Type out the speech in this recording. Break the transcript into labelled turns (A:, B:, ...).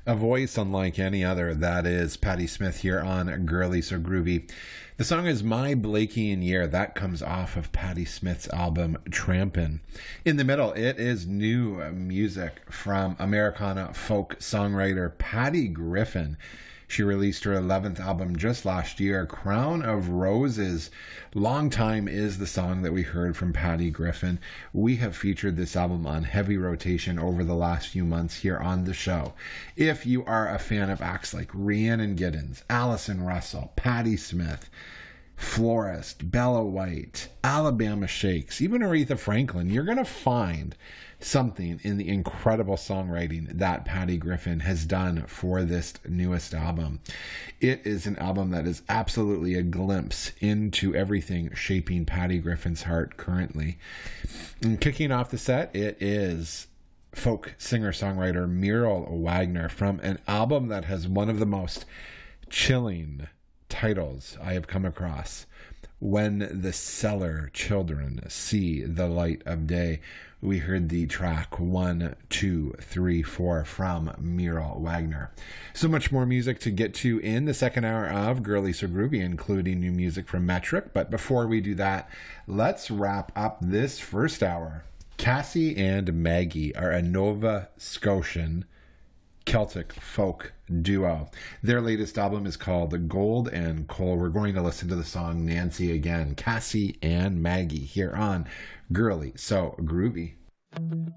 A: A voice unlike any other. That is Patti Smith here on Girly So Groovy. The song is My Blakean Year. That comes off of Patti Smith's album Trampin'. In the middle, it is new music from Americana folk songwriter Patty Griffin. She released her 11th album just last year, Crown of Roses. Long Time is the song that we heard from Patty Griffin. We have featured this album on heavy rotation over the last few months here on the show. If you are a fan of acts like Rhiannon Giddens, Allison Russell, Patti Smith, Florist, Bella White, Alabama Shakes, even Aretha Franklin, you're going to find something in the incredible songwriting that Patty Griffin has done for this newest album. It is an album that is absolutely a glimpse into everything shaping Patty Griffin's heart currently. And kicking off the set, it is folk singer-songwriter Muriel Wagner from an album that has one of the most chilling titles I have come across. When the Cellar Children See the Light of Day. We heard the track 1, 2, 3, 4 from Muriel Wagner. So much more music to get to in the second hour of Girly So Groovy, including new music from Metric. But before we do that, let's wrap up this first hour. Cassie and Maggie are a Nova Scotian Celtic folk duo. Their latest album is called The Gold and Coal. We're going to listen to the song Nancy again. Cassie and Maggie here on Girly So Groovy.